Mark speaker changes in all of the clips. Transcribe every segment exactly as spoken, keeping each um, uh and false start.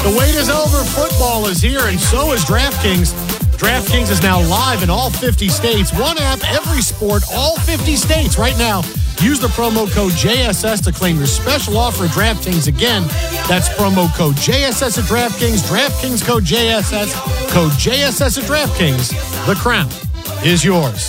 Speaker 1: The wait is over. Football is here, and so is DraftKings. DraftKings is now live in all fifty states. One app, every sport, all fifty states. Right now, use the promo code J S S to claim your special offer at DraftKings. Again, that's promo code J S S at DraftKings. DraftKings code J S S. Code J S S at DraftKings. The crown is yours.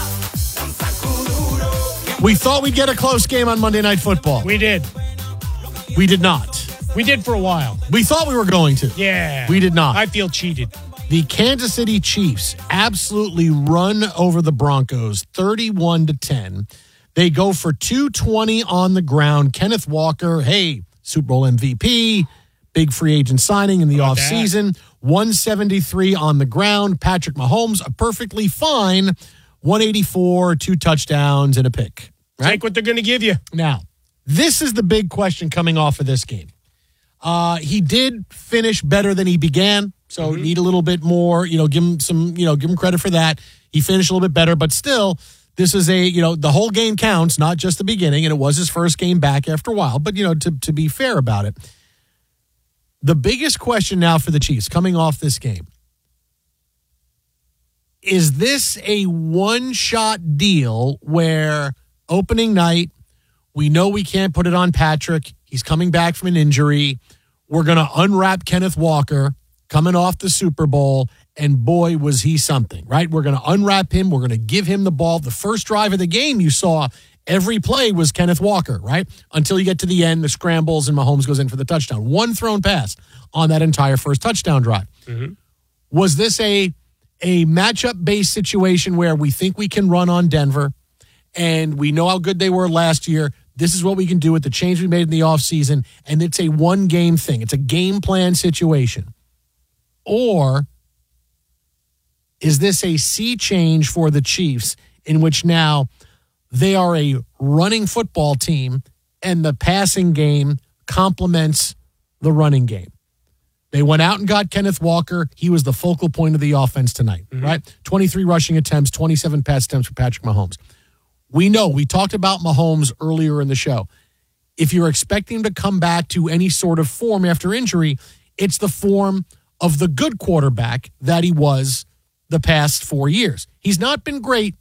Speaker 1: We thought we'd get a close game on Monday Night Football.
Speaker 2: We did.
Speaker 1: We did not.
Speaker 2: We did for a while.
Speaker 1: We thought we were going to.
Speaker 2: Yeah.
Speaker 1: We did not.
Speaker 2: I feel cheated.
Speaker 1: The Kansas City Chiefs absolutely run over the Broncos thirty-one to ten. They go for two twenty on the ground. Kenneth Walker, hey, Super Bowl M V P, big free agent signing in the offseason. one seventy-three on the ground. Patrick Mahomes, a perfectly fine one eighty-four, two touchdowns and a pick.
Speaker 2: Right? Take what they're going to give you.
Speaker 1: Now, this is the big question coming off of this game. Uh, he did finish better than he began, so mm-hmm. need a little bit more, you know, give him some, you know, give him credit for that. He finished a little bit better, but still, this is a, you know, the whole game counts, not just the beginning, and it was his first game back after a while, but, you know, to, to be fair about it. The biggest question now for the Chiefs coming off this game, is this a one-shot deal where opening night, we know we can't put it on Patrick, he's coming back from an injury, we're going to unwrap Kenneth Walker coming off the Super Bowl, and boy, was he something, right? We're going to unwrap him. We're going to give him the ball. The first drive of the game, you saw every play was Kenneth Walker, right? Until you get to the end, the scrambles, and Mahomes goes in for the touchdown. One thrown pass on that entire first touchdown drive. Mm-hmm. Was this a, a matchup-based situation where we think we can run on Denver, and we know how good they were last year? This is what we can do with the change we made in the offseason, and it's a one-game thing. It's a game plan situation. Or is this a sea change for the Chiefs in which now they are a running football team and the passing game complements the running game? They went out and got Kenneth Walker. He was the focal point of the offense tonight, mm-hmm. right? twenty-three rushing attempts, twenty-seven pass attempts for Patrick Mahomes. We know, we talked about Mahomes earlier in the show. If you're expecting him to come back to any sort of form after injury, it's the form of the good quarterback that he was the past four years. He's not been great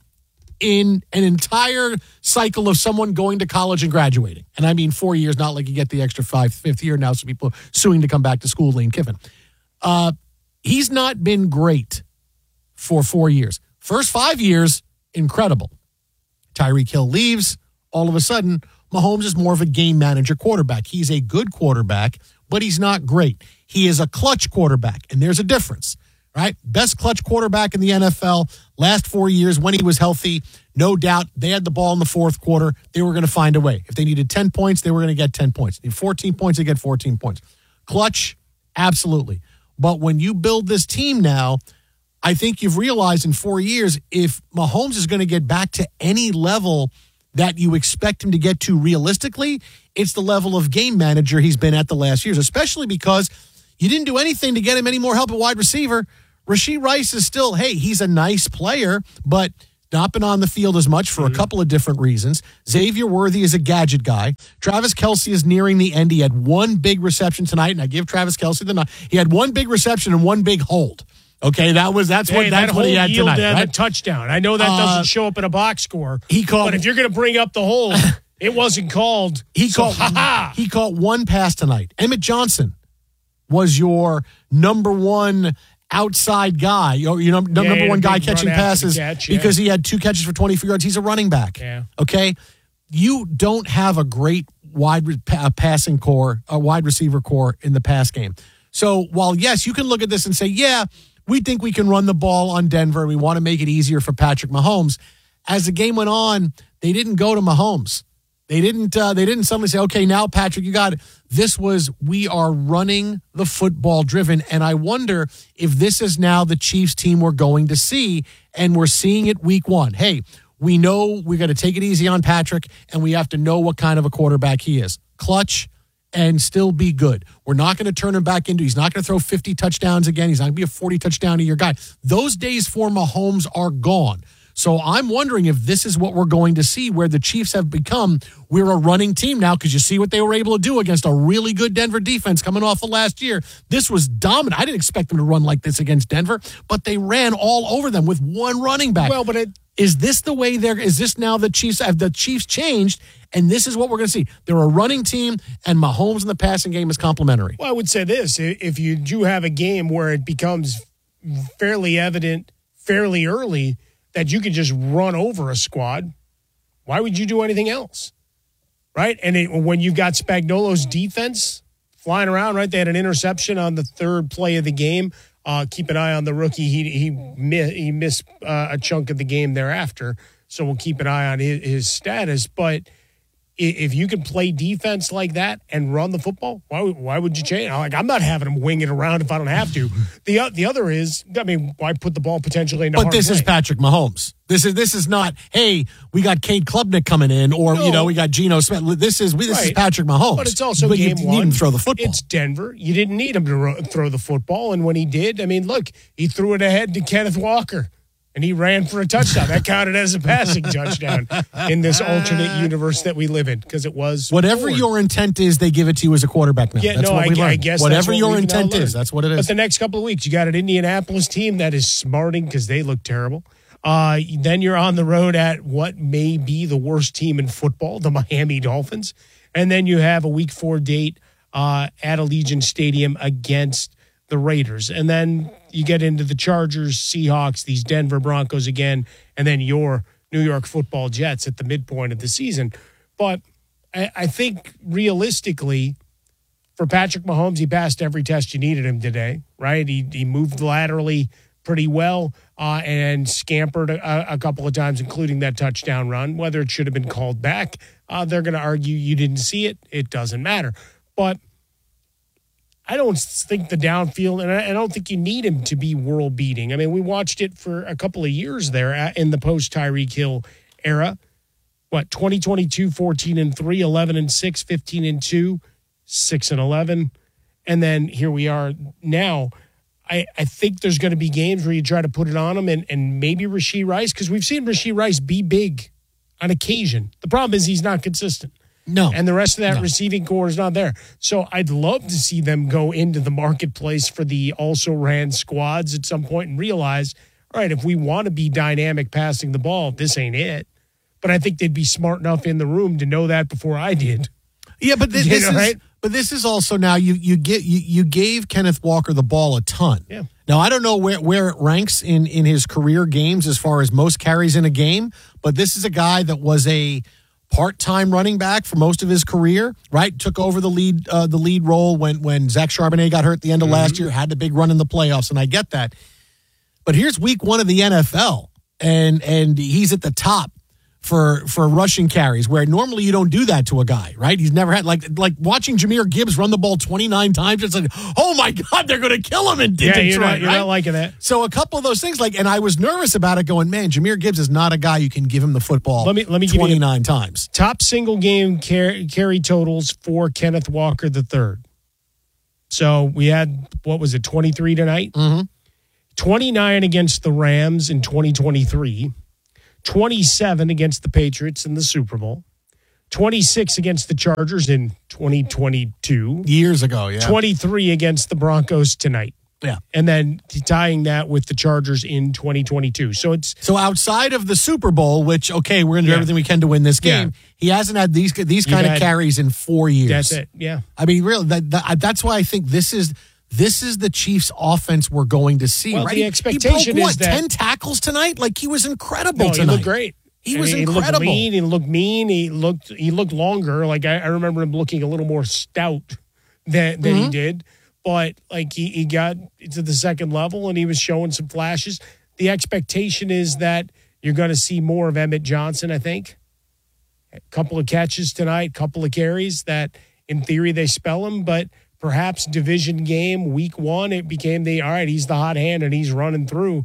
Speaker 1: in an entire cycle of someone going to college and graduating. And I mean four years, not like you get the extra five, fifth year now, so people are suing to come back to school, Lane Kiffin. Uh, he's not been great for four years. First five years, incredible. Tyreek Hill leaves. All of a sudden, Mahomes is more of a game manager quarterback. He's a good quarterback, but he's not great. He is a clutch quarterback, and there's a difference, right? Best clutch quarterback in the N F L last four years when he was healthy. No doubt they had the ball in the fourth quarter. They were going to find a way. If they needed ten points, they were going to get ten points. If they needed fourteen points, they get fourteen points. Clutch, absolutely. But when you build this team now, I think you've realized in four years, if Mahomes is going to get back to any level that you expect him to get to realistically, it's the level of game manager he's been at the last years, especially because you didn't do anything to get him any more help at wide receiver. Rashee Rice is still, hey, he's a nice player, but not been on the field as much for mm-hmm. a couple of different reasons. Xavier Worthy is a gadget guy. Travis Kelce is nearing the end. He had one big reception tonight, and I give Travis Kelce the nod. He had one big reception and one big hold. Okay, that was that's
Speaker 2: hey,
Speaker 1: what that's
Speaker 2: that
Speaker 1: what he had tonight.
Speaker 2: That
Speaker 1: right?
Speaker 2: a touchdown. I know that
Speaker 1: uh,
Speaker 2: doesn't show up in a box score.
Speaker 1: He called,
Speaker 2: but if you're going to bring up the hold, it wasn't called.
Speaker 1: He
Speaker 2: so,
Speaker 1: caught.
Speaker 2: Ha-ha.
Speaker 1: He caught one pass tonight. Emmett Johnson was your number one outside guy. You know, you know
Speaker 2: yeah,
Speaker 1: number one guy catching passes
Speaker 2: catch, yeah.
Speaker 1: because he had two catches for twenty-four yards. He's a running back.
Speaker 2: Yeah.
Speaker 1: Okay, you don't have a great wide re- pa- passing core, a wide receiver core in the pass game. So while yes, you can look at this and say, yeah, we think we can run the ball on Denver. We want to make it easier for Patrick Mahomes. As the game went on, they didn't go to Mahomes. They didn't. Uh, they didn't suddenly say, "Okay, now Patrick, you got it." This was we are running the football driven, and I wonder if this is now the Chiefs team we're going to see, and we're seeing it week one. Hey, we know we got to take it easy on Patrick, and we have to know what kind of a quarterback he is. Clutch. And still be good. We're not going to turn him back into, he's not going to throw fifty touchdowns again. He's not going to be a forty touchdown a year guy. Those days for Mahomes are gone. So I'm wondering if this is what we're going to see, where the Chiefs have become, we're a running team now, because you see what they were able to do against a really good Denver defense coming off of last year. This was dominant. I didn't expect them to run like this against Denver, but they ran all over them with one running back.
Speaker 2: Well, but it,
Speaker 1: is this the way they're, is this now the Chiefs, have the Chiefs changed, and this is what we're going to see? They're a running team, and Mahomes in the passing game is complementary.
Speaker 2: well, I would say this. If you do have a game where it becomes fairly evident fairly early that you could just run over a squad, why would you do anything else? Right? And it, when you've got Spagnuolo's defense flying around, right? They had an interception on the third play of the game. Uh, keep an eye on the rookie. He he, mi- he missed uh, a chunk of the game thereafter, so we'll keep an eye on his, his status. But if you can play defense like that and run the football, why why would you change? Like, I'm not having him wing it around if I don't have to. The the other is, I mean, why put the ball potentially in?
Speaker 1: But this play? is Patrick Mahomes. This is this is not, hey, we got Cade Klubnik coming in, or no. you know, we got Geno Smith. This is this right. is Patrick Mahomes.
Speaker 2: But it's also
Speaker 1: but
Speaker 2: game
Speaker 1: you
Speaker 2: one.
Speaker 1: Need him to throw the football.
Speaker 2: It's Denver. You didn't need him to ro- throw the football, and when he did, I mean, look, he threw it ahead to Kenneth Walker. And he ran for a touchdown. That counted as a passing touchdown in this alternate universe that we live in, because it was
Speaker 1: whatever
Speaker 2: forward.
Speaker 1: your intent is. They give it to you as a quarterback now.
Speaker 2: Yeah,
Speaker 1: that's
Speaker 2: no,
Speaker 1: what
Speaker 2: I,
Speaker 1: we learned.
Speaker 2: I guess
Speaker 1: whatever
Speaker 2: that's what
Speaker 1: your
Speaker 2: we've
Speaker 1: intent
Speaker 2: now
Speaker 1: is, that's what it is.
Speaker 2: But the next couple of weeks, you got an Indianapolis team that is smarting because they look terrible. Uh, then you're on the road at what may be the worst team in football, the Miami Dolphins, and then you have a Week Four date uh, at Allegiant Stadium against the Raiders. And then you get into the Chargers, Seahawks, these Denver Broncos again, and then your New York Football Jets at the midpoint of the season. But I, I think realistically, for Patrick Mahomes, he passed every test you needed him today, right? He, he moved laterally pretty well uh, and scampered a, a couple of times, including that touchdown run. Whether it should have been called back, uh, they're going to argue you didn't see it. It doesn't matter. But I don't think the downfield, and I don't think you need him to be world beating. I mean, we watched it for a couple of years there in the post Tyreek Hill era. What, twenty twenty-two, fourteen and three, eleven and six, fifteen and two, six and eleven. And then here we are now. I, I think there's going to be games where you try to put it on him, and, and maybe Rashee Rice, because we've seen Rashee Rice be big on occasion. The problem is he's not consistent.
Speaker 1: No.
Speaker 2: And the rest of that
Speaker 1: no.
Speaker 2: receiving core is not there. So I'd love to see them go into the marketplace for the also ran squads at some point and realize, all right, if we want to be dynamic passing the ball, this ain't it. But I think they'd be smart enough in the room to know that before I did.
Speaker 1: Yeah, but this,
Speaker 2: you
Speaker 1: this
Speaker 2: know,
Speaker 1: is
Speaker 2: right?
Speaker 1: but this is also now you you get you, you gave Kenneth Walker the ball a ton.
Speaker 2: Yeah.
Speaker 1: Now I don't know where, where it ranks in in his career games as far as most carries in a game, but this is a guy that was a part-time running back for most of his career, right? Took over the lead uh, the lead role when when Zach Charbonnet got hurt at the end of mm-hmm. last year, had the big run in the playoffs, and I get that. But here's week one of the N F L, and and he's at the top for for rushing carries, where normally you don't do that to a guy, right? He's never had, like like watching Jahmyr Gibbs run the ball twenty-nine times. It's like, oh my God, they're going to kill him in
Speaker 2: yeah,
Speaker 1: Detroit.
Speaker 2: You're, not, you're
Speaker 1: right?
Speaker 2: not liking that.
Speaker 1: So a couple of those things, like, and I was nervous about it, going, man, Jahmyr Gibbs is not a guy you can give him the football.
Speaker 2: Let me let me
Speaker 1: twenty-nine
Speaker 2: give you
Speaker 1: times.
Speaker 2: Top single game carry, carry totals for Kenneth Walker the third. So we had, what was it, twenty-three tonight?
Speaker 1: Mm-hmm.
Speaker 2: twenty-nine against the Rams in twenty twenty-three. twenty-seven against the Patriots in the Super Bowl, twenty-six against the Chargers in twenty twenty-two.
Speaker 1: Years ago, yeah.
Speaker 2: twenty-three against the Broncos tonight.
Speaker 1: Yeah.
Speaker 2: And then tying that with the Chargers in twenty twenty-two. So it's
Speaker 1: So outside of the Super Bowl, which, okay, we're going to do
Speaker 2: Yeah.
Speaker 1: everything we can to win this game,
Speaker 2: Yeah.
Speaker 1: he hasn't had these these kind
Speaker 2: had-
Speaker 1: of carries in four years.
Speaker 2: that's it. Yeah.
Speaker 1: I mean, really, that, that, that's why I think this is this is the Chiefs' offense we're going to see.
Speaker 2: Well,
Speaker 1: right?
Speaker 2: the
Speaker 1: He-
Speaker 2: expectation
Speaker 1: he broke,
Speaker 2: is
Speaker 1: what,
Speaker 2: that-
Speaker 1: ten tackles tonight? Like, he was incredible
Speaker 2: No,
Speaker 1: tonight.
Speaker 2: he looked great.
Speaker 1: He
Speaker 2: I
Speaker 1: was
Speaker 2: mean,
Speaker 1: incredible.
Speaker 2: He looked lean. He looked mean. He looked he looked longer. Like I, I remember him looking a little more stout than than
Speaker 1: Mm-hmm.
Speaker 2: he did. But like he, he got to the second level and he was showing some flashes. The expectation is that you're going to see more of Emmett Johnson. I think a couple of catches tonight, couple of carries that in theory they spell him, but perhaps division game week one it became the all right. He's the hot hand and he's running through.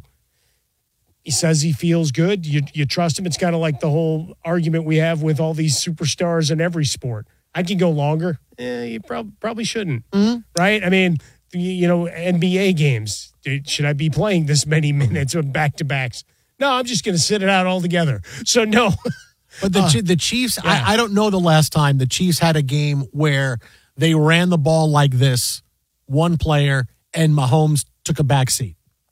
Speaker 2: He says he feels good. You you trust him. It's kind of like the whole argument we have with all these superstars in every sport. I can go longer. Eh, you prob- probably shouldn't,
Speaker 1: Mm-hmm.
Speaker 2: right? I mean, you know, N B A games. Dude, should I be playing this many minutes with back-to-backs? No, I'm just going to sit it out altogether. So, no.
Speaker 1: But the uh, the Chiefs, yeah. I, I don't know the last time the Chiefs had a game where they ran the ball like this, one player, and Mahomes took a back seat.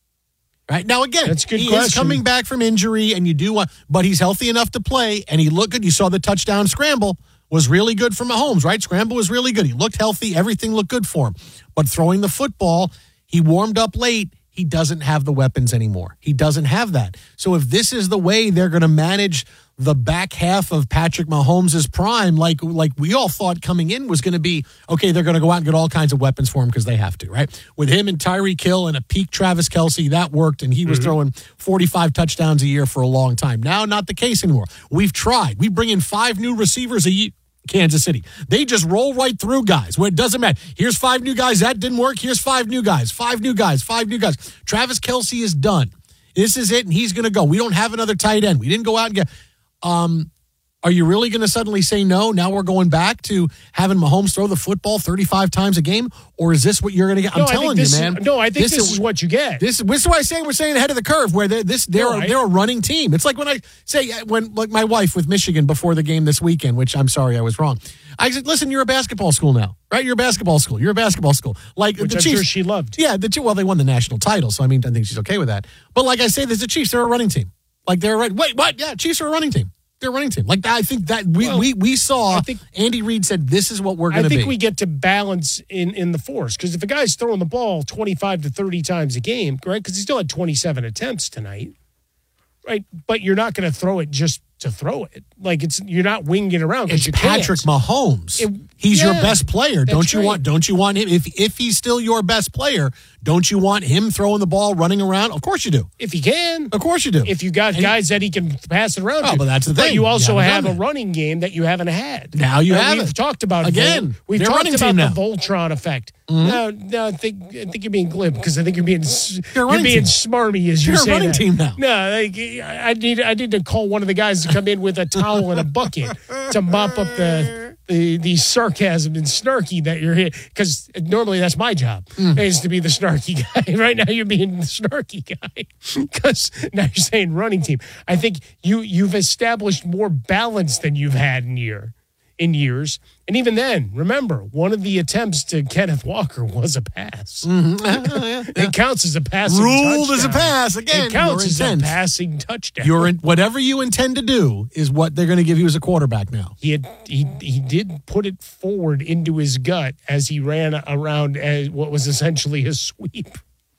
Speaker 1: Right now, again,
Speaker 2: That's a good
Speaker 1: he
Speaker 2: question.
Speaker 1: is coming back from injury, and you do want, but he's healthy enough to play, and he looked good. You saw the touchdown scramble was really good for Mahomes, right? Scramble was really good. He looked healthy. Everything looked good for him. But throwing the football, he warmed up late. He doesn't have the weapons anymore. He doesn't have that. So if this is the way they're going to manage the back half of Patrick Mahomes' prime, like like we all thought coming in was going to be, okay, they're going to go out and get all kinds of weapons for him because they have to, right? With him and Tyreek Hill and a peak Travis Kelce, that worked, and he was mm-hmm. throwing forty-five touchdowns a year for a long time. Now, not the case anymore. We've tried. We bring in five new receivers a year. Kansas City. They just roll right through guys where it doesn't matter. Here's five new guys. That didn't work. Here's five new guys. Five new guys. Five new guys. Travis Kelce is done. This is it, and he's going to go. We don't have another tight end. We didn't go out and get um Are you really going to suddenly say no? Now we're going back to having Mahomes throw the football thirty-five times a game? Or is this what you're going to get? I'm
Speaker 2: no,
Speaker 1: telling you, man.
Speaker 2: Is, no, I think this, this is, is what you get.
Speaker 1: This, this is why I say we're saying ahead of the curve, where they're, this, they're, no, I, they're a running team. It's like when I say, when like my wife with Michigan before the game this weekend, which I'm sorry I was wrong. I said, listen, you're a basketball school now, right? You're a basketball school. You're a basketball school. Like
Speaker 2: which
Speaker 1: the
Speaker 2: I'm
Speaker 1: Chiefs,
Speaker 2: sure she loved.
Speaker 1: Yeah, the well, they won the national title, so I mean, I think she's okay with that. But like I say, there's the Chiefs. They're a running team. Like they're a, wait, what? Yeah, Chiefs are a running team. They're a running team. Like I think that we well, we, we saw. I think Andy Reid said this is what we're going to be.
Speaker 2: I think we get to balance in, in the force because if a guy's throwing the ball twenty-five to thirty times a game, right? Because he still had twenty-seven attempts tonight, right? But you're not going to throw it just to throw it. Like it's you're not winging it around.
Speaker 1: It's
Speaker 2: you
Speaker 1: Patrick
Speaker 2: can't.
Speaker 1: Mahomes.
Speaker 2: It,
Speaker 1: he's
Speaker 2: yeah,
Speaker 1: your best player. Don't you
Speaker 2: right.
Speaker 1: want? Don't you want him? If if he's still your best player, don't you want him throwing the ball, running around? Of course you do.
Speaker 2: If he can,
Speaker 1: of course you do.
Speaker 2: If you got
Speaker 1: and
Speaker 2: guys he, that he can pass it around
Speaker 1: oh,
Speaker 2: to.
Speaker 1: but that's the thing.
Speaker 2: But you also
Speaker 1: you
Speaker 2: have a
Speaker 1: that.
Speaker 2: running game that you haven't had.
Speaker 1: Now you
Speaker 2: uh,
Speaker 1: have
Speaker 2: We've
Speaker 1: it.
Speaker 2: talked about
Speaker 1: again.
Speaker 2: Vol- we've
Speaker 1: They're
Speaker 2: talked about the
Speaker 1: now.
Speaker 2: Voltron effect.
Speaker 1: Mm-hmm.
Speaker 2: No, no, I think I think you're being glib because I think you're being
Speaker 1: you're
Speaker 2: being
Speaker 1: team.
Speaker 2: smarmy as you
Speaker 1: you're
Speaker 2: say
Speaker 1: a running
Speaker 2: that.
Speaker 1: team now.
Speaker 2: No, like, I need I need to call one of the guys to come in with a towel and a bucket to mop up the the, the sarcasm and snarky that you're here because normally that's my job mm. is to be the snarky guy. Right now you're being the snarky guy because now you're saying running team. I think you you've established more balance than you've had in year. in years. And even then, remember, one of the attempts to Kenneth Walker was a pass.
Speaker 1: Mm-hmm. Uh, yeah, yeah.
Speaker 2: It counts as a passing
Speaker 1: Ruled
Speaker 2: touchdown.
Speaker 1: as a pass. Again,
Speaker 2: it counts
Speaker 1: as
Speaker 2: a passing touchdown.
Speaker 1: You're in, whatever you intend to do is what they're going to give you as a quarterback now.
Speaker 2: He had, he he did put it forward into his gut as he ran around as what was essentially his sweep.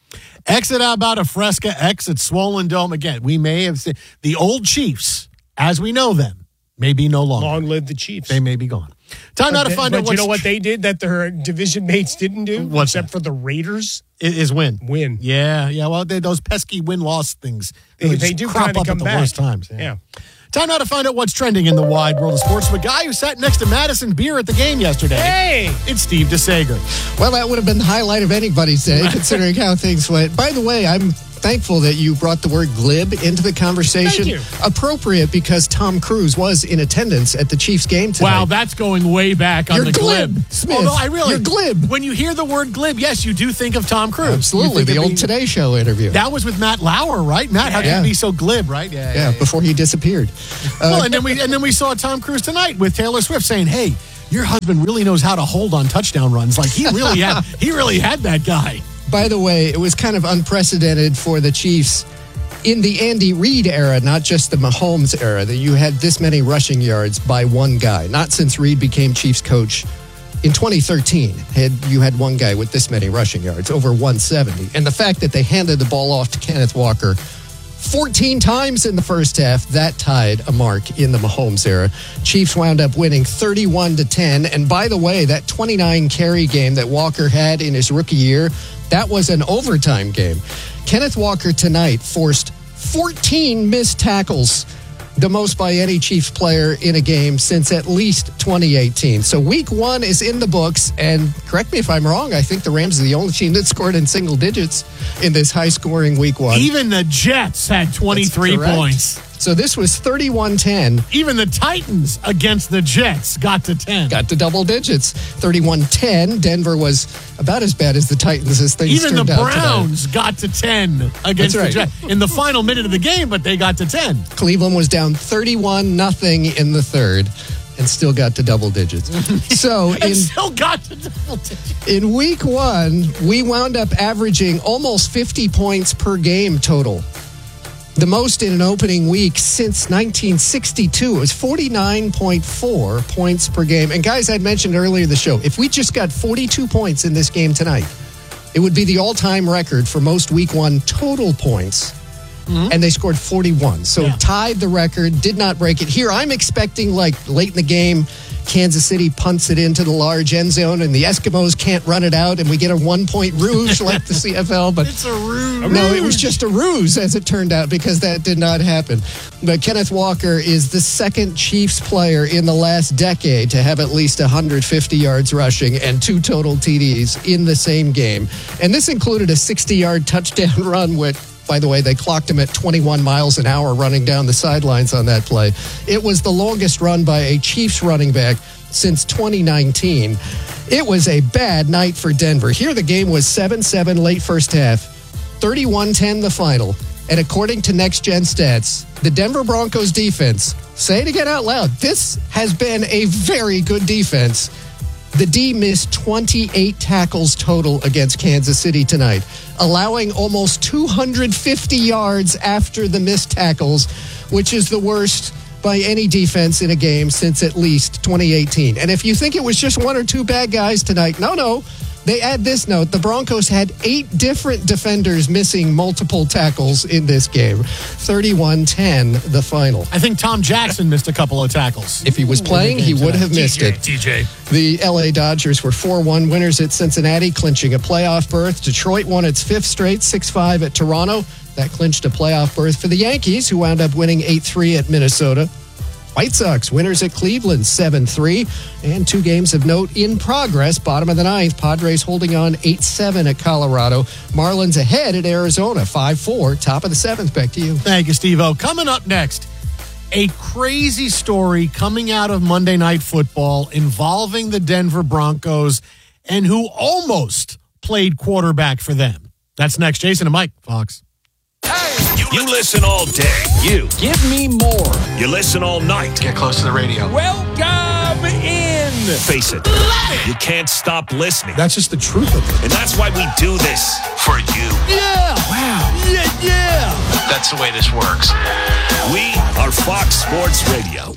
Speaker 1: Exit out about a Fresca, exit Swollen Dome. Again, we may have seen the old Chiefs, as we know them, may be no longer.
Speaker 2: Long live the Chiefs.
Speaker 1: They may be gone. Time now to find
Speaker 2: but
Speaker 1: out
Speaker 2: you
Speaker 1: what's
Speaker 2: know what they did that their division mates didn't do?
Speaker 1: What's
Speaker 2: except
Speaker 1: that?
Speaker 2: for the Raiders?
Speaker 1: It is win.
Speaker 2: Win.
Speaker 1: Yeah, yeah. Well, they, those pesky win-loss things.
Speaker 2: They,
Speaker 1: They,
Speaker 2: they
Speaker 1: just
Speaker 2: do
Speaker 1: crop
Speaker 2: kind of
Speaker 1: up
Speaker 2: come
Speaker 1: at the
Speaker 2: back.
Speaker 1: worst times. Yeah.
Speaker 2: yeah.
Speaker 1: Time now to find out what's trending in the wide world of sports. The guy who sat next to Madison Beer at the game yesterday.
Speaker 2: Hey!
Speaker 1: It's Steve DeSager.
Speaker 3: Well, that would have been the highlight of anybody's day, considering how things went. By the way, I'm thankful that you brought the word glib into the conversation.
Speaker 2: Thank you.
Speaker 3: Appropriate because Tom Cruise was in attendance at the Chiefs game tonight.
Speaker 1: Wow, that's going way back on
Speaker 3: You're
Speaker 1: the
Speaker 3: glib,
Speaker 1: glib.
Speaker 3: Smith.
Speaker 1: Although I really,
Speaker 3: You're glib.
Speaker 1: When you hear the word glib, yes, you do think of Tom Cruise.
Speaker 3: Absolutely, the old being, Today Show interview.
Speaker 1: That was with Matt Lauer, right? Matt, how
Speaker 3: yeah.
Speaker 1: could he be so glib, right?
Speaker 3: Yeah, yeah, yeah, before he disappeared. Uh,
Speaker 1: well, and then we and then we saw Tom Cruise tonight with Taylor Swift saying, "Hey, your husband really knows how to hold on touchdown runs. Like he really had, he really had that guy."
Speaker 3: By the way, it was kind of unprecedented for the Chiefs in the Andy Reid era, not just the Mahomes era, that you had this many rushing yards by one guy. Not since Reid became Chiefs coach in twenty thirteen. Had you had one guy with this many rushing yards, over one seventy. And the fact that they handed the ball off to Kenneth Walker fourteen times in the first half, that tied a mark in the Mahomes era. Chiefs wound up winning thirty-one to ten. And by the way, that twenty-nine carry game that Walker had in his rookie year, that was an overtime game. Kenneth Walker tonight forced fourteen missed tackles, the most by any Chiefs player in a game since at least twenty eighteen. So week one is in the books, and correct me if I'm wrong, I think the Rams are the only team that scored in single digits in this high-scoring week one.
Speaker 1: Even the Jets had twenty-three points.
Speaker 3: So this was thirty-one ten.
Speaker 1: Even the Titans against the Jets got to ten.
Speaker 3: Got to double digits. thirty-one ten. Denver was about as bad as the Titans as things
Speaker 1: Even the
Speaker 3: turned out
Speaker 1: Browns
Speaker 3: tonight.
Speaker 1: got to ten against
Speaker 3: right.
Speaker 1: the Jets in the final minute of the game, but they got to ten.
Speaker 3: Cleveland was down thirty-one nothing in the third and still got to double digits. So
Speaker 1: and
Speaker 3: in
Speaker 1: still got to double digits.
Speaker 3: in week one, we wound up averaging almost fifty points per game total. The most in an opening week since nineteen sixty-two. It was forty-nine point four points per game. And guys, I'd mentioned earlier in the show, if we just got forty-two points in this game tonight, it would be the all-time record for most week one total points. Mm-hmm. And they scored forty-one. So
Speaker 1: yeah.
Speaker 3: tied the record, did not break it. Here, I'm expecting, like, late in the game, Kansas City punts it into the large end zone and the Eskimos can't run it out and we get a one-point ruse like the C F L. But
Speaker 1: it's a ruse.
Speaker 3: No, it was just a ruse, as it turned out, because that did not happen. But Kenneth Walker is the second Chiefs player in the last decade to have at least one hundred fifty yards rushing and two total T Ds in the same game. And this included a sixty-yard touchdown run, which, by the way, they clocked him at twenty-one miles an hour running down the sidelines on that play. It was the longest run by a Chiefs running back since twenty nineteen. It was a bad night for Denver. Here the game was seven seven late first half, thirty-one ten the final. And according to Next Gen Stats, the Denver Broncos defense, say it again out loud, this has been a very good defense. The D missed twenty-eight tackles total against Kansas City tonight, allowing almost two hundred fifty yards after the missed tackles, which is the worst by any defense in a game since at least twenty eighteen. And if you think it was just one or two bad guys tonight, no, no. They add this note. The Broncos had eight different defenders missing multiple tackles in this game. thirty-one ten, the final.
Speaker 1: I think Tom Jackson missed a couple of tackles.
Speaker 3: If he was playing, he would have missed it.
Speaker 1: T J.
Speaker 3: The L A Dodgers were four one winners at Cincinnati, clinching a playoff berth. Detroit won its fifth straight, six five at Toronto. That clinched a playoff berth for the Yankees, who wound up winning eight three at Minnesota. White Sox winners at Cleveland, seven three. And two games of note in progress. Bottom of the ninth, Padres holding on eight seven at Colorado. Marlins ahead at Arizona, five four. Top of the seventh. Back to you.
Speaker 1: Thank you, Steve-O. Coming up next, a crazy story coming out of Monday Night Football involving the Denver Broncos and who almost played quarterback for them. That's next. Jason and Mike, Fox.
Speaker 4: You listen all day. You.
Speaker 5: Give me more.
Speaker 4: You listen all night.
Speaker 1: Get close to the radio.
Speaker 5: Welcome in.
Speaker 4: Face it. You can't stop listening.
Speaker 1: That's just the truth of it.
Speaker 4: And that's why we do this. For you.
Speaker 1: Yeah. Wow. Yeah, yeah.
Speaker 6: That's the way this works.
Speaker 4: We are Fox Sports Radio.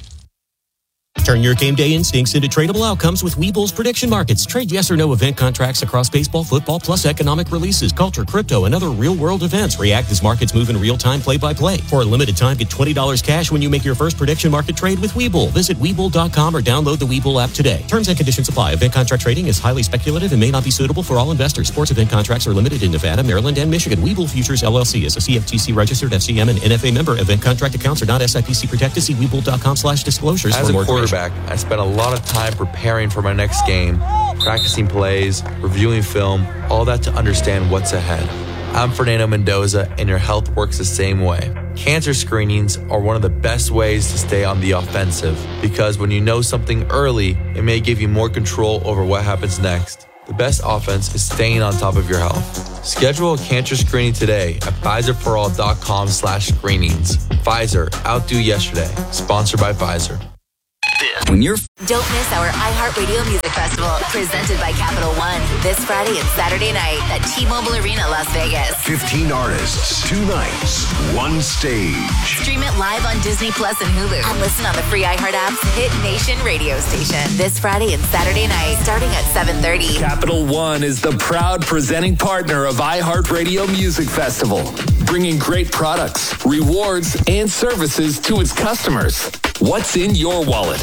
Speaker 7: Turn your game day instincts into tradable outcomes with Webull's prediction markets. Trade yes or no event contracts across baseball, football, plus economic releases, culture, crypto, and other real-world events. React as markets move in real time, play-by-play. For a limited time, get twenty dollars cash when you make your first prediction market trade with Webull. Visit Webull dot com or download the Webull app today. Terms and conditions apply. Event contract trading is highly speculative and may not be suitable for all investors. Sports event contracts are limited in Nevada, Maryland, and Michigan. Webull Futures, L L C is a C F T C registered F C M and N F A member. Event contract accounts are not S I P C protected. See Webull dot com slash disclosures
Speaker 8: As
Speaker 7: for more
Speaker 8: a quarterback, I spent a lot of time preparing for my next game, practicing plays, reviewing film, all that to understand what's ahead. I'm Fernando Mendoza, and your health works the same way. Cancer screenings are one of the best ways to stay on the offensive, because when you know something early, it may give you more control over what happens next. The best offense is staying on top of your health. Schedule a cancer screening today at Pfizer For All dot com slash screenings. Pfizer, outdo yesterday. Sponsored by Pfizer.
Speaker 9: When you're Don't miss our iHeartRadio Music Festival, presented by Capital One, this Friday and Saturday night at T-Mobile Arena, Las Vegas.
Speaker 6: fifteen artists, two nights, one stage.
Speaker 9: Stream it live on Disney Plus and Hulu, and listen on the free iHeart app's Hit Nation radio station. This Friday and Saturday night, starting at seven thirty.
Speaker 5: Capital One is the proud presenting partner of iHeartRadio Music Festival, bringing great products, rewards, and services to its customers. What's in your wallet?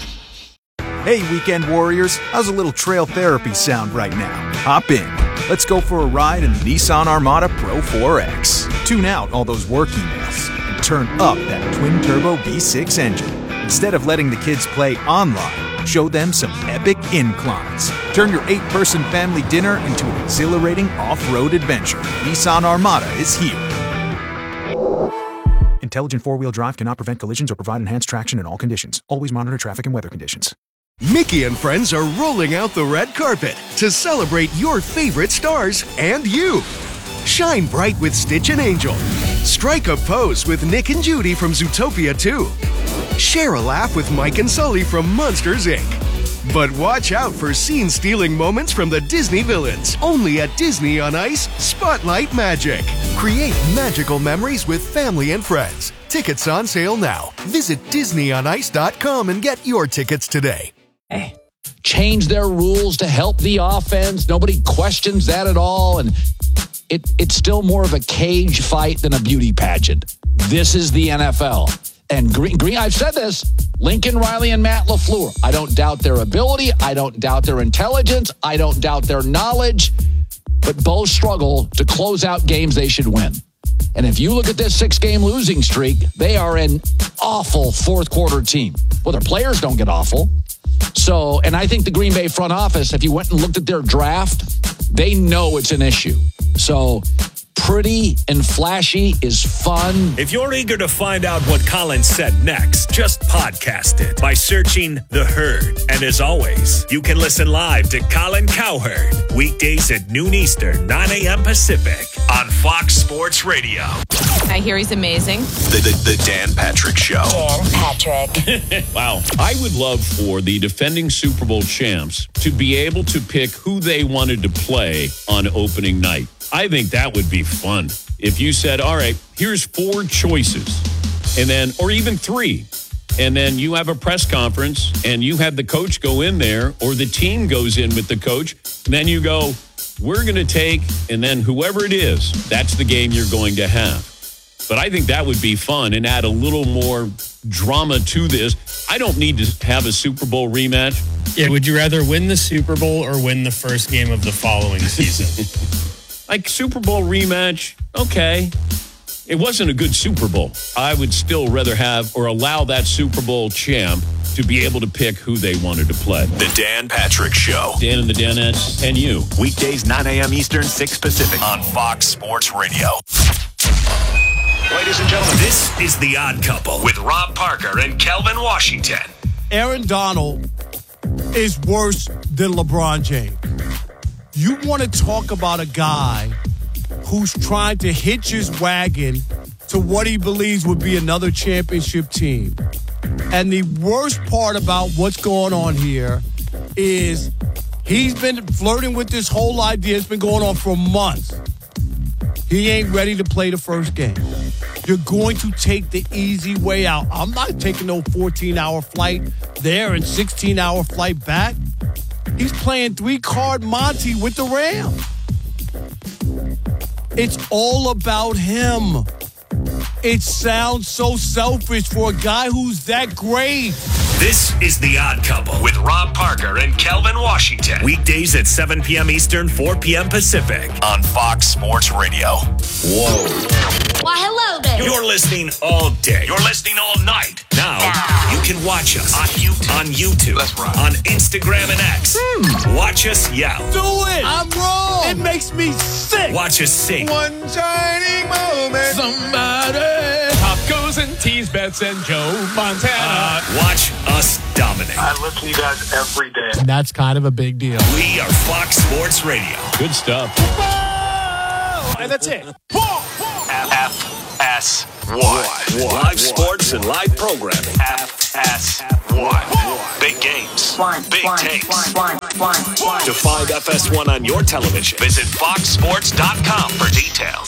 Speaker 10: Hey, weekend warriors, how's a little trail therapy sound right now? Hop in. Let's go for a ride in the Nissan Armada Pro four X. Tune out all those work emails and turn up that twin-turbo V six engine. Instead of letting the kids play online, show them some epic inclines. Turn your eight-person family dinner into an exhilarating off-road adventure. Nissan Armada is here. Intelligent four-wheel drive cannot prevent collisions or provide enhanced traction in all conditions. Always monitor traffic and weather conditions.
Speaker 11: Mickey and friends are rolling out the red carpet to celebrate your favorite stars and you. Shine bright with Stitch and Angel. Strike a pose with Nick and Judy from Zootopia two. Share a laugh with Mike and Sully from Monsters, Incorporated. But watch out for scene-stealing moments from the Disney villains. Only at Disney on Ice Spotlight Magic. Create magical memories with family and friends. Tickets on sale now. Visit disney on ice dot com and get your tickets today.
Speaker 12: Change their rules to help the offense. Nobody questions that at all. And it, it's still more of a cage fight than a beauty pageant. This is the N F L. And Green, Green, I've said this, Lincoln Riley and Matt LaFleur. I don't doubt their ability. I don't doubt their intelligence. I don't doubt their knowledge. But both struggle to close out games they should win. And if you look at this six-game losing streak, they are an awful fourth-quarter team. Well, their players don't get awful. So, and I think the Green Bay front office, if you went and looked at their draft, they know it's an issue. So, pretty and flashy is fun.
Speaker 4: If you're eager to find out what Colin said next, just podcast it by searching The Herd. And as always, you can listen live to Colin Cowherd weekdays at noon Eastern, nine a.m. Pacific on Fox Sports Radio.
Speaker 13: I hear he's amazing.
Speaker 6: The, the, the Dan Patrick Show.
Speaker 9: Dan Patrick.
Speaker 14: Wow. I would love for the defending Super Bowl champs to be able to pick who they wanted to play on opening night. I think that would be fun. If you said, all right, here's four choices, and then, or even three, and then you have a press conference and you have the coach go in there, or the team goes in with the coach, and then you go, we're going to take, and then whoever it is, that's the game you're going to have. But I think that would be fun and add a little more drama to this. I don't need to have a Super Bowl rematch.
Speaker 15: Yeah, would you rather win the Super Bowl or win the first game of the following season?
Speaker 14: Like Super Bowl rematch, okay. It wasn't a good Super Bowl. I would still rather have or allow that Super Bowl champ to be able to pick who they wanted to play.
Speaker 6: The Dan Patrick Show.
Speaker 14: Dan and the Danettes and you.
Speaker 6: Weekdays, nine a.m. Eastern, six Pacific on Fox Sports Radio.
Speaker 4: Ladies and gentlemen, this is The Odd Couple with Rob Parker and Kelvin Washington.
Speaker 16: Aaron Donald is worse than LeBron James. You want to talk about a guy who's trying to hitch his wagon to what he believes would be another championship team. And the worst part about what's going on here is he's been flirting with this whole idea. It's been going on for months. He ain't ready to play the first game. You're going to take the easy way out. I'm not taking no fourteen-hour flight there and sixteen-hour flight back. He's playing three-card Monty with the Rams. It's all about him. It sounds so selfish for a guy who's that great.
Speaker 4: This is The Odd Couple with Rob Parker and Kelvin Washington. Weekdays at seven p.m. Eastern, four p.m. Pacific on Fox Sports Radio. Whoa.
Speaker 17: Why, hello there.
Speaker 4: You're listening all day. You're listening all night. Now, you can watch us on YouTube, on, YouTube, That's right. on Instagram and X. Hmm. Watch us yell.
Speaker 16: Do it. I'm wrong. It makes me sick.
Speaker 4: Watch us sing.
Speaker 2: One shining moment.
Speaker 15: Somebody. Pop goes and tease Bets and Joe Montana.
Speaker 4: Uh, watch us dominate.
Speaker 18: I listen to you guys every day.
Speaker 1: And that's kind of a big deal.
Speaker 4: We are Fox Sports Radio.
Speaker 14: Good stuff.
Speaker 2: Whoa! And that's it.
Speaker 6: F S one.
Speaker 4: Live sports and live programming.
Speaker 6: F S one. Big games.
Speaker 9: One,
Speaker 6: Big
Speaker 9: one,
Speaker 6: takes.
Speaker 9: one, one, one, one.
Speaker 4: To find F S one on your television, visit fox sports dot com for details.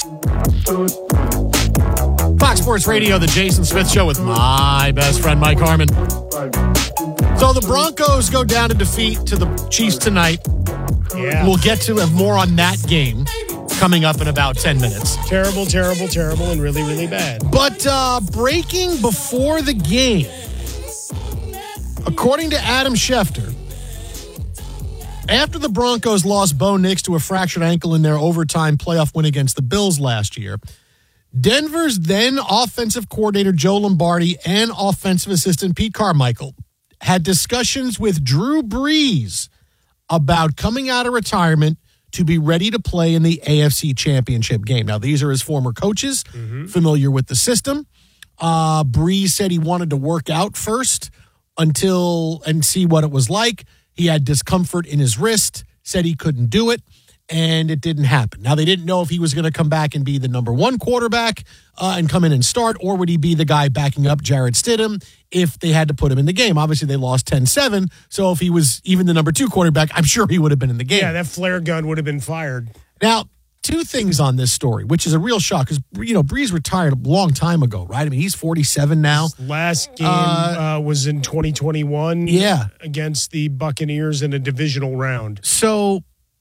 Speaker 1: Fox Sports Radio, the Jason Smith Show with my best friend, Mike Harmon. So the Broncos go down to defeat to the Chiefs tonight.
Speaker 2: Yeah.
Speaker 1: We'll get to have more on that game coming up in about ten minutes.
Speaker 2: Terrible, terrible, terrible, and really, really bad.
Speaker 1: But uh, breaking before the game, according to Adam Schefter, after the Broncos lost Bo Nix to a fractured ankle in their overtime playoff win against the Bills last year, Denver's then offensive coordinator Joe Lombardi and offensive assistant Pete Carmichael had discussions with Drew Brees about coming out of retirement to be ready to play in the A F C Championship game. Now, these are his former coaches, mm-hmm. familiar with the system. Uh, Breeze said he wanted to work out first until and see what it was like. He had discomfort in his wrist, said he couldn't do it, and it didn't happen. Now, they didn't know if he was going to come back and be the number one quarterback uh, and come in and start, or would he be the guy backing up Jarrett Stidham if they had to put him in the game. Obviously, they lost ten seven, so if he was even the number two quarterback, I'm sure he would have been in the game.
Speaker 2: Yeah, that flare gun would have been fired.
Speaker 1: Now, two things on this story, which is a real shock, because, you know, Breeze retired a long time ago, right? I mean, he's forty-seven now.
Speaker 2: His last game
Speaker 1: Uh,
Speaker 2: uh, was in twenty twenty-one
Speaker 1: Yeah.
Speaker 2: against the Buccaneers in a divisional round.
Speaker 1: So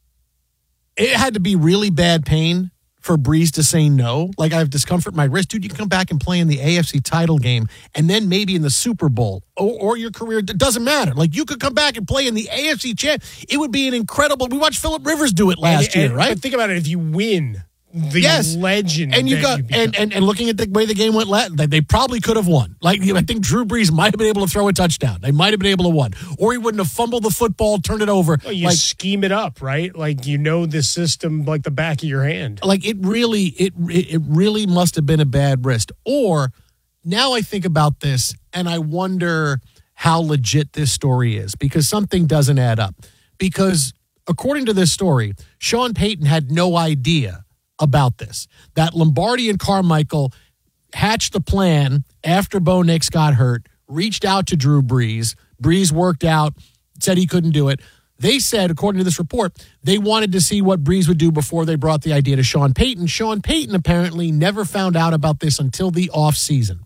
Speaker 1: it had to be really bad pain for Breeze to say no. Like, I have discomfort in my wrist. Dude, you can come back and play in the A F C title game and then maybe in the Super Bowl or, or your career. It doesn't matter. Like, you could come back and play in the A F C champ. It would be an incredible. We watched Phillip Rivers do it last
Speaker 2: And- and-
Speaker 1: year, right?
Speaker 2: But think about it. If you win, the
Speaker 1: Yes.
Speaker 2: legend.
Speaker 1: And you
Speaker 2: that
Speaker 1: got
Speaker 2: become.
Speaker 1: and, and and looking at the way the game went, la- they they probably could have won. Like, you know, I think Drew Brees might have been able to throw a touchdown. They might have been able to win, or he wouldn't have fumbled the football, turned it over.
Speaker 2: Well, you
Speaker 1: like,
Speaker 2: scheme it up, right? Like, you know the system like the back of your hand.
Speaker 1: like it really it it really must have been a bad wrist. Or now I think about this and I wonder how legit this story is, because something doesn't add up. Because according to this story, Sean Payton had no idea about this, that Lombardi and Carmichael hatched the plan after Bo Nix got hurt, reached out to Drew Brees. Brees worked out, said he couldn't do it. They said, according to this report, they wanted to see what Brees would do before they brought the idea to Sean Payton. Sean Payton apparently never found out about this until the offseason.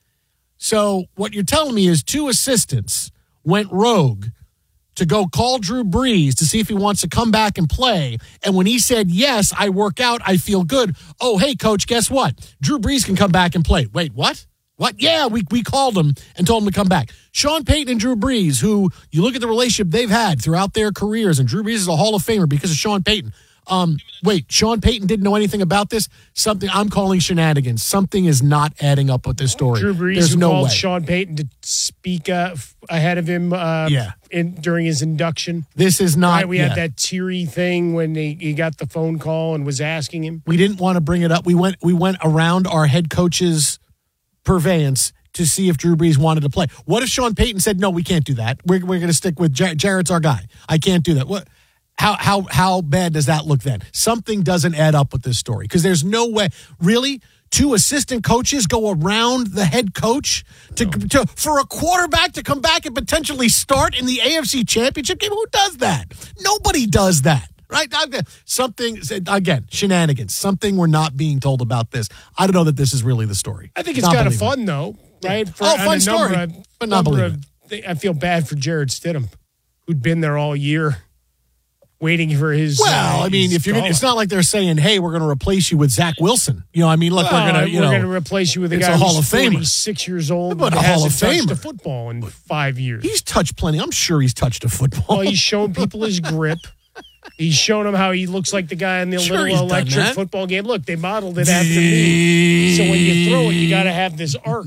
Speaker 1: So what you're telling me is two assistants went rogue to go call Drew Brees to see if he wants to come back and play. And when he said, yes, I work out, I feel good. Oh, hey, coach, guess what? Drew Brees can come back and play. Wait, what? What? Yeah, we, we called him and told him to come back. Sean Payton and Drew Brees, who you look at the relationship they've had throughout their careers, and Drew Brees is a Hall of Famer because of Sean Payton. Um, wait, Sean Payton didn't know anything about this? Something I'm calling shenanigans. Something is not adding up with this story.
Speaker 2: Drew Brees,
Speaker 1: There's
Speaker 2: who
Speaker 1: no
Speaker 2: called
Speaker 1: way.
Speaker 2: Sean Payton to speak uh, f- ahead of him uh,
Speaker 1: Yeah.
Speaker 2: in, during his induction.
Speaker 1: This is not.
Speaker 2: Right, we
Speaker 1: yeah.
Speaker 2: had that teary thing when he, he got the phone call and was asking him.
Speaker 1: We didn't want to bring it up. We went we went around our head coach's purveyance to see if Drew Brees wanted to play. What if Sean Payton said, no, we can't do that. We're, we're going to stick with Jar- Jarrett's our guy. I can't do that. What? How how how bad does that look then? Something doesn't add up with this story, because there's no way. Really? Two assistant coaches go around the head coach to, to for a quarterback to come back and potentially start in the A F C Championship game? Who does that? Nobody does that. Right? Something, again, shenanigans. Something we're not being told about this. I don't know that this is really the story.
Speaker 2: I think it's
Speaker 1: Not
Speaker 2: kind of
Speaker 1: believable.
Speaker 2: fun, though, right? For,
Speaker 1: Oh,
Speaker 2: on
Speaker 1: fun
Speaker 2: a
Speaker 1: story,
Speaker 2: number of-
Speaker 1: but not
Speaker 2: number
Speaker 1: believable.
Speaker 2: of thi- I feel bad for Jarrett Stidham, who'd been there all year waiting for his.
Speaker 1: Well,
Speaker 2: uh,
Speaker 1: I mean,
Speaker 2: his
Speaker 1: if you're,
Speaker 2: call.
Speaker 1: it's not like they're saying, "Hey, we're going to replace you with Zach Wilson." You know, I mean, look,
Speaker 2: Well,
Speaker 1: we're going to, you
Speaker 2: we're
Speaker 1: know,
Speaker 2: going to replace you with a
Speaker 1: it's
Speaker 2: guy
Speaker 1: a Hall
Speaker 2: who's
Speaker 1: of Famer.
Speaker 2: forty-six years old,
Speaker 1: But
Speaker 2: but
Speaker 1: a Hall
Speaker 2: hasn't
Speaker 1: of
Speaker 2: touched
Speaker 1: Famer.
Speaker 2: a football in five years.
Speaker 1: He's touched plenty. I'm sure he's touched a football.
Speaker 2: Well, he's shown people his grip. He's shown them how he looks like the guy in the
Speaker 1: Sure he's
Speaker 2: little
Speaker 1: done
Speaker 2: electric
Speaker 1: that.
Speaker 2: football game. Look, they modeled it after me. So when you throw it, you got to have this arc.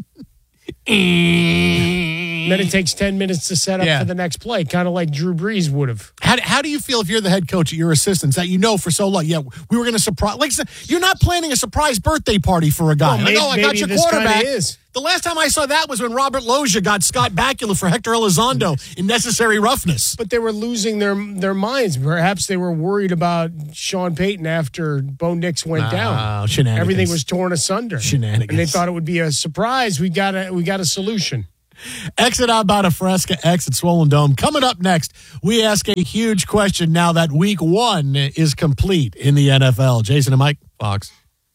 Speaker 2: Then it takes ten minutes to set up
Speaker 1: Yeah.
Speaker 2: for the next play, kind of like Drew Brees would have.
Speaker 1: How, how do you feel if you're the head coach at your assistants that you know for so long? Yeah, we were going to surprise. Like, you're not planning a surprise birthday party for a guy.
Speaker 2: Well,
Speaker 1: like,
Speaker 2: maybe-
Speaker 1: oh, I got
Speaker 2: maybe
Speaker 1: your
Speaker 2: this kinda
Speaker 1: quarterback.
Speaker 2: is.
Speaker 1: The last time I saw that was when Robert Loggia got Scott Bakula for Hector Elizondo in Necessary Roughness.
Speaker 2: But they were losing their their minds. Perhaps they were worried about Sean Payton after Bo Nix went
Speaker 1: No,
Speaker 2: down.
Speaker 1: shenanigans.
Speaker 2: Everything was torn asunder.
Speaker 1: Shenanigans.
Speaker 2: And they thought it would be a surprise. We got a we got a solution.
Speaker 1: Exit out about a Fresca, exit Swollen Dome. Coming up next, we ask a huge question now that week one is complete in the N F L. Jason and Mike, Fox.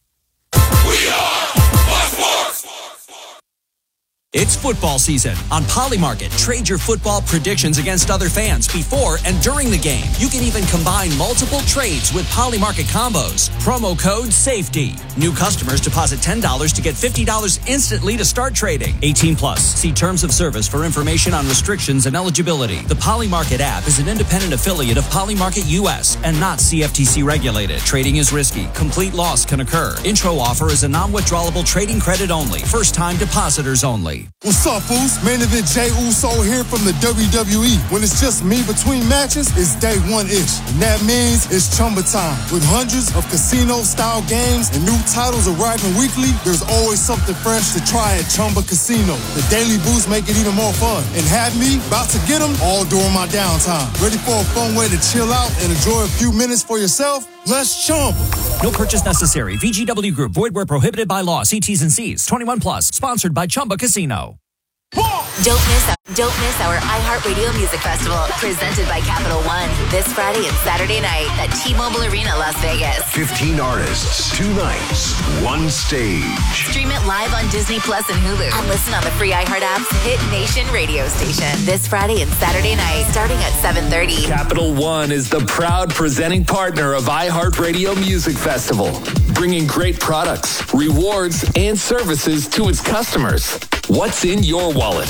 Speaker 17: It's football season. On Polymarket, trade your football predictions against other fans before and during the game. You can even combine multiple trades with Polymarket combos. Promo code SAFETY. New customers deposit ten dollars to get fifty dollars instantly to start trading. eighteen plus. See terms of service for information on restrictions and eligibility. The Polymarket app is an independent affiliate of Polymarket U S and not C F T C regulated. Trading is risky. Complete loss can occur. Intro offer is a non-withdrawable trading credit only. First time depositors only.
Speaker 19: T.
Speaker 20: What's up, Uso? Main event Jey Uso here from the W W E. When it's just me between matches, it's day one-ish. And that means it's Chumba time. With hundreds of casino-style games and new titles arriving weekly, there's always something fresh to try at Chumba Casino. The daily boosts make it even more fun. And have me about to get them all during my downtime. Ready for a fun way to chill out and enjoy a few minutes for yourself? Let's Chumba.
Speaker 17: No purchase necessary. V G W Group. Void where prohibited by law. See T's and C's. twenty-one plus. Sponsored by Chumba Casino.
Speaker 9: Don't miss, don't miss our iHeartRadio Music Festival, presented by Capital One, this Friday and Saturday night at T-Mobile Arena, Las Vegas.
Speaker 6: fifteen artists, two nights, one stage.
Speaker 9: Stream it live on Disney Plus and Hulu, and listen on the free iHeart app's Hit Nation radio station. This Friday and Saturday night, starting at seven thirty.
Speaker 5: Capital One is the proud presenting partner of iHeartRadio Music Festival, bringing great products, rewards, and services to its customers. What's in your wallet?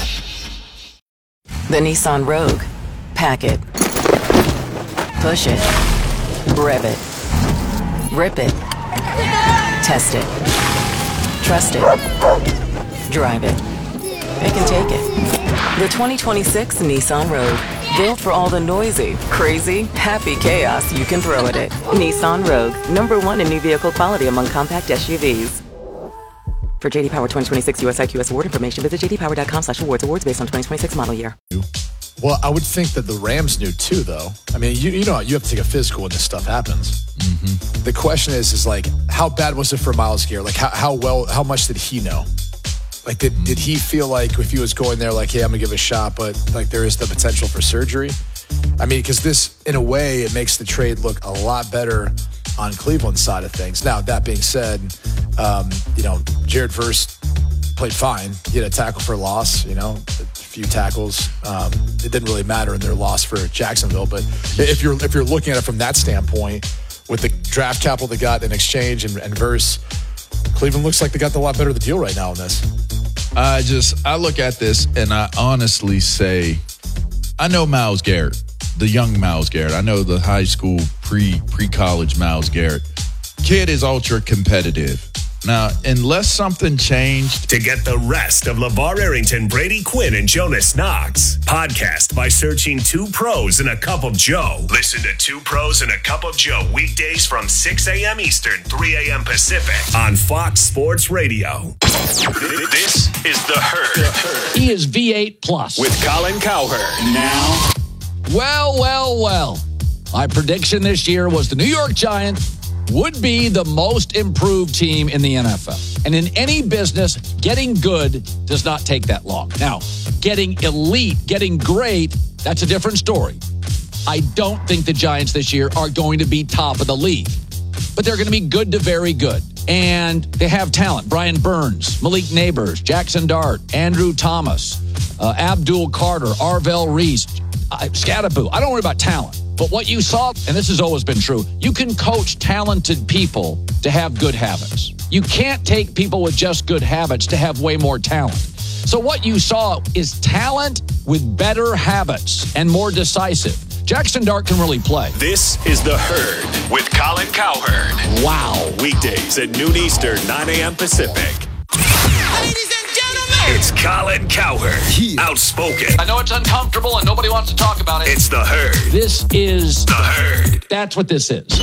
Speaker 21: The Nissan Rogue. Pack it. Push it. Rev it. Rip it. Test it. Trust it. Drive it. Pick and take it. The twenty twenty-six Nissan Rogue. Built for all the noisy, crazy, happy chaos you can throw at it. Nissan Rogue. Number one in new vehicle quality among compact S U Vs. For J D Power twenty twenty-six U S I Q S award information, visit j d power dot com slash awards. Awards based on twenty twenty-six model year.
Speaker 22: Well, I would think that the Rams knew too, though. I mean, you you know, you have to take a physical when this stuff happens. Mm-hmm. The question is, is like, how bad was it for Myles Garrett? Like, how, how well, how much did he know? Like, did, mm-hmm. did he feel like if he was going there, like, hey, I'm gonna give it a shot, but like there is the potential for surgery? I mean, because this, in a way, it makes the trade look a lot better on Cleveland's side of things. Now, that being said, um, you know, Jared Verse played fine. He had a tackle for loss, you know, a few tackles. Um, it didn't really matter in their loss for Jacksonville. But if you're if you're looking at it from that standpoint, with the draft capital they got in exchange and, and Verse, Cleveland looks like they got a lot better of the deal right now in this.
Speaker 23: I just, I look at this and I honestly say, I know Myles Garrett, the young Myles Garrett. I know the high school, pre, pre-college Myles Garrett. Kid is ultra competitive. Now, unless something changed.
Speaker 4: To get the rest of LeVar Arrington, Brady Quinn, and Jonas Knox, podcast by searching Two Pros and a Cup of Joe. Listen to Two Pros and a Cup of Joe weekdays from six a.m. Eastern, three a.m. Pacific on Fox Sports Radio. This is The Herd.
Speaker 12: He is V eight plus.
Speaker 4: With Colin Cowherd. Now.
Speaker 12: Well, well, well. My prediction this year was the New York Giants would be the most improved team in the N F L. And in any business, getting good does not take that long. Now, getting elite, getting great, that's a different story. I don't think the Giants this year are going to be top of the league, but they're going to be good to very good. And they have talent. Brian Burns, Malik Neighbors, Jackson Dart, Andrew Thomas, uh, Abdul Carter, Arvell Reese, uh, Scadaboo. I don't worry about talent. But what you saw, and this has always been true, you can coach talented people to have good habits. You can't take people with just good habits to have way more talent. So what you saw is talent with better habits and more decisive. Jackson Dart can really play.
Speaker 4: This is The Herd with Colin Cowherd.
Speaker 12: Wow.
Speaker 4: Weekdays at noon Eastern, nine a.m. Pacific. Ladies and gentlemen, it's Colin Cowherd. Yeah. Outspoken.
Speaker 12: I know it's uncomfortable and nobody wants to talk about it.
Speaker 4: It's The Herd.
Speaker 12: This is
Speaker 4: The Herd.
Speaker 12: That's what this is.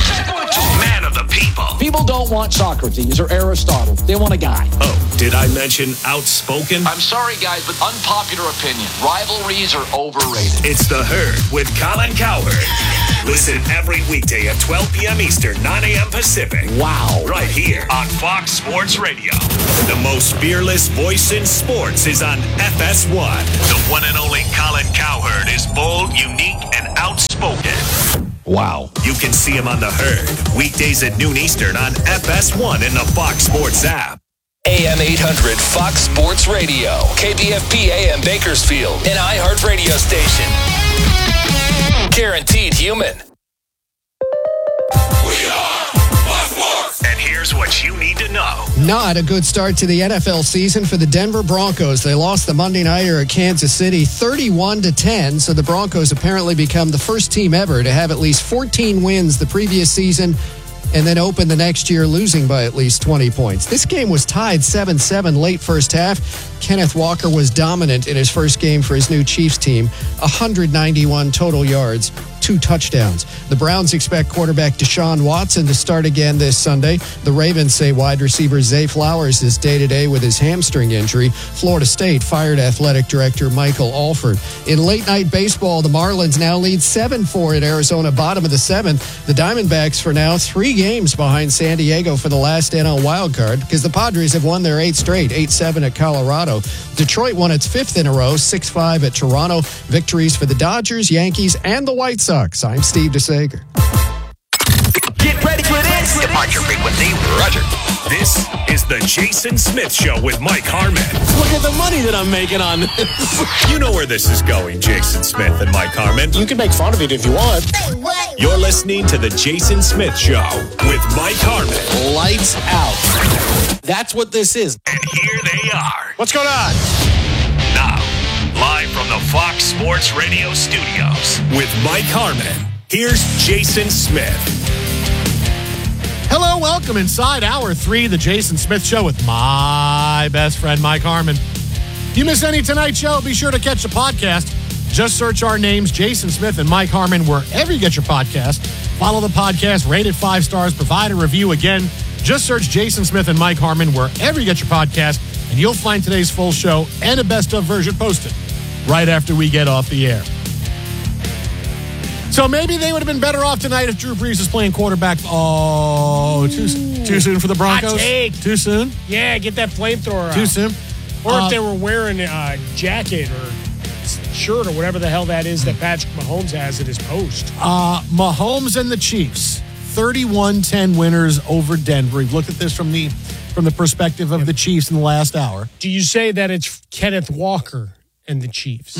Speaker 4: Man of the people.
Speaker 12: People don't want Socrates or Aristotle. They want a guy.
Speaker 4: Oh, did I mention outspoken?
Speaker 12: I'm sorry, guys, but unpopular opinion. Rivalries are overrated.
Speaker 4: It's The Herd with Colin Cowherd. Listen every weekday at twelve p.m. Eastern, nine a.m. Pacific.
Speaker 12: Wow.
Speaker 4: Right here on Fox Sports Radio. The most fearless voice in sports is on F S one. The one and only Colin Cowherd is bold, unique, and outspoken.
Speaker 12: Wow.
Speaker 4: You can see him on The Herd. Weekdays at noon Eastern on F S one in the Fox Sports app.
Speaker 5: A M eight hundred Fox Sports Radio. K B F P A M Bakersfield. An iHeart radio station. Guaranteed human.
Speaker 4: We are Fox. And here's what you need to know.
Speaker 3: Not a good start to the N F L season for the Denver Broncos. They lost the Monday nighter at Kansas City thirty-one to ten, so the Broncos apparently become the first team ever to have at least fourteen wins the previous season and then opened the next year losing by at least twenty points. This game was tied seven seven late first half. Kenneth Walker was dominant in his first game for his new Chiefs team, one hundred ninety-one total yards, two touchdowns. The Browns expect quarterback Deshaun Watson to start again this Sunday. The Ravens say wide receiver Zay Flowers is day-to-day with his hamstring injury. Florida State fired athletic director Michael Alford. In late-night baseball, the Marlins now lead seven four at Arizona, bottom of the seventh. The Diamondbacks for now three games behind San Diego for the last N L wildcard because the Padres have won their eighth straight, eight seven at Colorado. Detroit won its fifth in a row, six five at Toronto. Victories for the Dodgers, Yankees, and the White Sox. I'm Steve DeSager.
Speaker 4: Get ready for this. Departure frequency, Roger. This is the Jason Smith Show with Mike Harmon.
Speaker 1: Look at the money that I'm making on this.
Speaker 4: You know where this is going, Jason Smith and Mike Harmon.
Speaker 2: You can make fun of it if you want.
Speaker 4: You're listening to the Jason Smith Show with Mike Harmon.
Speaker 1: Lights out. That's what this is.
Speaker 4: And here they are.
Speaker 2: What's going on?
Speaker 4: Now, live from the Fox Sports Radio studios with Mike Harmon. Here's Jason Smith.
Speaker 1: Hello, welcome inside hour three, the Jason Smith Show with my best friend, Mike Harmon. If you miss any tonight's show, be sure to catch the podcast. Just search our names, Jason Smith and Mike Harmon, wherever you get your podcast. Follow the podcast, rate it five stars, provide a review. Again, just search Jason Smith and Mike Harmon wherever you get your podcast, and you'll find today's full show and a best-of version posted right after we get off the air. So maybe they would have been better off tonight if Drew Brees was playing quarterback. Oh, too, too soon for the Broncos?
Speaker 2: Hot take.
Speaker 1: Too soon?
Speaker 2: Yeah, get that flamethrower out.
Speaker 1: Too soon?
Speaker 2: Or
Speaker 1: Uh,
Speaker 2: if they were wearing a jacket or shirt or whatever the hell that is that Patrick Mahomes has at his post.
Speaker 1: Uh, Mahomes and the Chiefs, thirty-one ten winners over Denver. We've looked at this from the from the perspective of the Chiefs in the last hour.
Speaker 2: Do you say that it's Kenneth Walker and the Chiefs?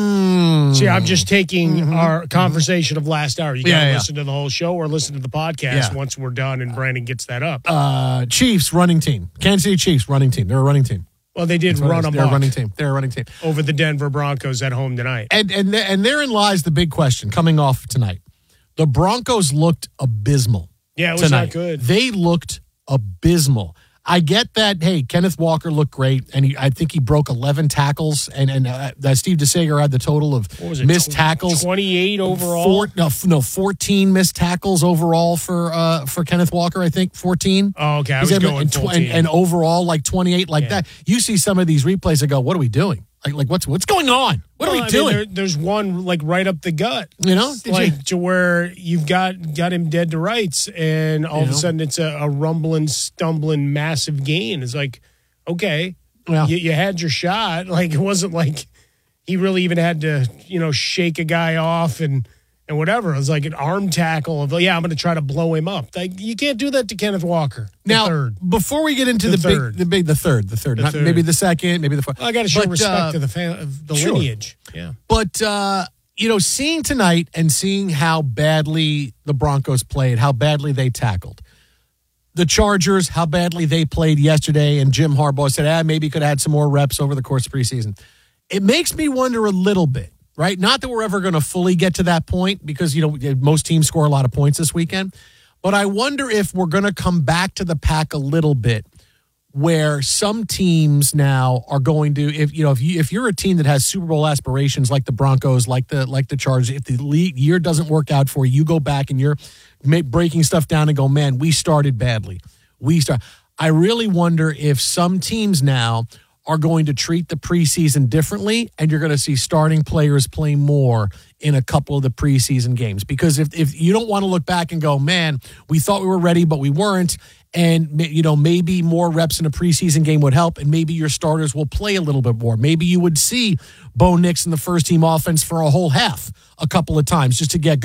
Speaker 1: Mm.
Speaker 2: See, I'm just taking
Speaker 1: Mm-hmm.
Speaker 2: our conversation of last hour. You got to
Speaker 1: Yeah, yeah.
Speaker 2: listen to the whole show or listen to the podcast
Speaker 1: Yeah.
Speaker 2: once we're done and Brandon gets that up.
Speaker 1: Uh, Chiefs running team. Kansas City Chiefs running team. They're a running team.
Speaker 2: Well, they did
Speaker 1: That's what it
Speaker 2: run
Speaker 1: is.
Speaker 2: a
Speaker 1: They're a running team. They're a running team.
Speaker 2: over the Denver Broncos at home tonight.
Speaker 1: And and th- and therein lies the big question coming off tonight. The Broncos looked abysmal.
Speaker 2: Yeah, it was
Speaker 1: tonight.
Speaker 2: not good.
Speaker 1: They looked abysmal. I get that. Hey, Kenneth Walker looked great, and he, I think he broke eleven tackles. And and uh, that Steve DeSager had the total of
Speaker 2: What was it?
Speaker 1: missed
Speaker 2: tw-
Speaker 1: tackles.
Speaker 2: twenty-eight overall.
Speaker 1: Four, no, f- no, fourteen missed tackles overall for uh, for Kenneth Walker. I think fourteen.
Speaker 2: Oh, okay. I
Speaker 1: He's
Speaker 2: was
Speaker 1: able-
Speaker 2: going
Speaker 1: and,
Speaker 2: full
Speaker 1: and,
Speaker 2: team.
Speaker 1: and overall like twenty-eight, like
Speaker 2: Yeah.
Speaker 1: that. You see some of these replays and go, "What are we doing? Like, like what's what's going on? What
Speaker 2: Well,
Speaker 1: are we
Speaker 2: I mean,
Speaker 1: doing?"
Speaker 2: there- there's one like right up the gut.
Speaker 1: You know, Did
Speaker 2: like
Speaker 1: you-
Speaker 2: to where you've got got him dead to rights, and all
Speaker 1: You
Speaker 2: of a
Speaker 1: know?
Speaker 2: sudden it's a, a rumbling, stumbling, massive gain. It's like, okay,
Speaker 1: Yeah.
Speaker 2: you, you had your shot. Like it wasn't like he really even had to, you know, shake a guy off and and whatever. It was like an arm tackle of, yeah, I'm going to try to blow him up. Like you can't do that to Kenneth Walker. The
Speaker 1: Now,
Speaker 2: third.
Speaker 1: before we get into
Speaker 2: The
Speaker 1: the,
Speaker 2: third.
Speaker 1: big, the big, the third, the third,
Speaker 2: The
Speaker 1: not
Speaker 2: third.
Speaker 1: maybe the second, maybe the fourth.
Speaker 2: I got to show
Speaker 1: But,
Speaker 2: respect
Speaker 1: uh,
Speaker 2: to the fam- of the
Speaker 1: sure.
Speaker 2: lineage. Yeah.
Speaker 1: But, uh, you know, seeing tonight and seeing how badly the Broncos played, how badly they tackled. The Chargers, how badly they played yesterday, and Jim Harbaugh said, ah, maybe could have had some more reps over the course of preseason. It makes me wonder a little bit, right? Not that we're ever going to fully get to that point because, you know, most teams score a lot of points this weekend. But I wonder if we're going to come back to the pack a little bit where some teams now are going to, if you know, if you if you're a team that has Super Bowl aspirations like the Broncos, like the like the Chargers, if the league year doesn't work out for you, you go back and you're make, breaking stuff down and go, man, we started badly. We start. I really wonder if some teams now are going to treat the preseason differently, and you're going to see starting players play more in a couple of the preseason games. Because if, if you don't want to look back and go, man, we thought we were ready, but we weren't, and you know maybe more reps in a preseason game would help, and maybe your starters will play a little bit more. Maybe you would see Bo Nix in the first team offense for a whole half a couple of times just to get going.